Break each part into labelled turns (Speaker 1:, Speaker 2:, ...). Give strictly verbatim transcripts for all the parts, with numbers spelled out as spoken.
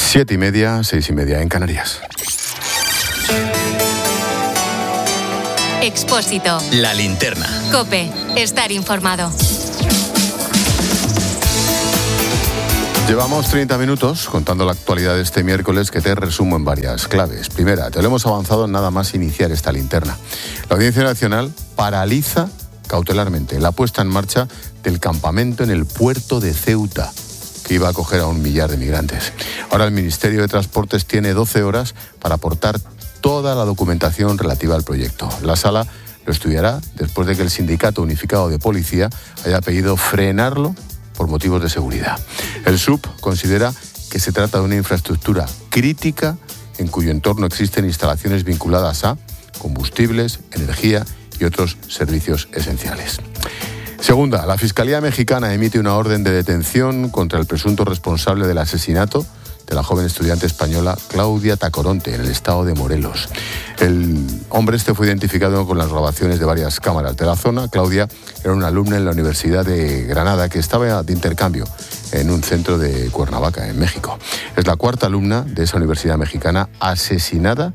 Speaker 1: Siete y media, seis y media en Canarias.
Speaker 2: Expósito.
Speaker 3: La linterna.
Speaker 2: COPE. Estar informado.
Speaker 1: Llevamos treinta minutos contando la actualidad de este miércoles, que te resumo en varias claves. Primera, te lo hemos avanzado nada más iniciar esta linterna. La Audiencia Nacional paraliza cautelarmente la puesta en marcha del campamento en el puerto de Ceuta, que iba a acoger a un millar de migrantes. Ahora el Ministerio de Transportes tiene doce horas para aportar toda la documentación relativa al proyecto. La Sala lo estudiará después de que el Sindicato Unificado de Policía haya pedido frenarlo por motivos de seguridad. El S U P considera que se trata de una infraestructura crítica en cuyo entorno existen instalaciones vinculadas a combustibles, energía y otros servicios esenciales. Segunda, la Fiscalía Mexicana emite una orden de detención contra el presunto responsable del asesinato de la joven estudiante española Claudia Tacoronte en el estado de Morelos. El hombre este fue identificado con las grabaciones de varias cámaras de la zona. Claudia era una alumna en la Universidad de Granada que estaba de intercambio en un centro de Cuernavaca, en México. Es la cuarta alumna de esa universidad mexicana asesinada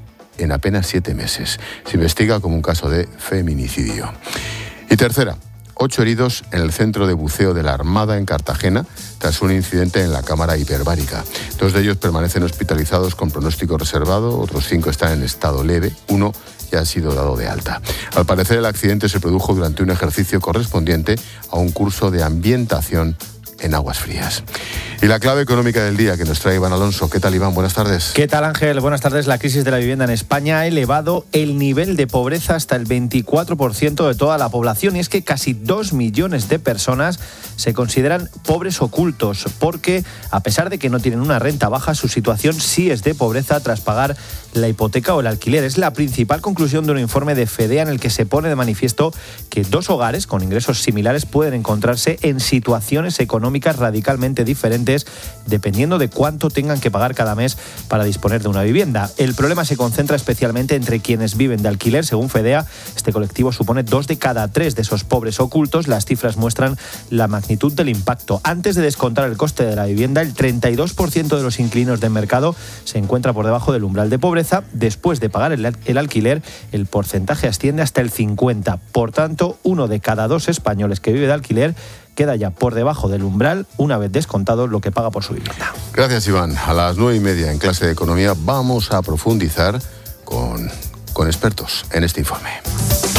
Speaker 1: en apenas siete meses. Se investiga como un caso de feminicidio. Y tercera, ocho heridos en el centro de buceo de la Armada en Cartagena tras un incidente en la cámara hiperbárica. Dos de ellos permanecen hospitalizados con pronóstico reservado, otros cinco están en estado leve, uno ya ha sido dado de alta. Al parecer el accidente se produjo durante un ejercicio correspondiente a un curso de ambientación en aguas frías. Y la clave económica del día que nos trae Iván Alonso. ¿Qué tal, Iván? Buenas tardes.
Speaker 4: ¿Qué tal, Ángel? Buenas tardes. La crisis de la vivienda en España ha elevado el nivel de pobreza hasta el veinticuatro por ciento de toda la población, y es que casi dos millones de personas se consideran pobres ocultos porque, a pesar de que no tienen una renta baja, su situación sí es de pobreza tras pagar la hipoteca o el alquiler. Es la principal conclusión de un informe de FEDEA en el que se pone de manifiesto que dos hogares con ingresos similares pueden encontrarse en situaciones económicas radicalmente diferentes dependiendo de cuánto tengan que pagar cada mes para disponer de una vivienda. El problema se concentra especialmente entre quienes viven de alquiler. Según FEDEA, este colectivo supone dos de cada tres de esos pobres ocultos. Las cifras muestran la magnitud del impacto. Antes de descontar el coste de la vivienda, el treinta y dos por ciento de los inquilinos del mercado se encuentra por debajo del umbral de pobreza. Después de pagar el, el alquiler, el porcentaje asciende hasta el cincuenta por ciento. Por tanto, uno de cada dos españoles que vive de alquiler queda ya por debajo del umbral una vez descontado lo que paga por su vivienda.
Speaker 1: Gracias, Iván. A las nueve y media en clase de economía vamos a profundizar con, con expertos en este informe.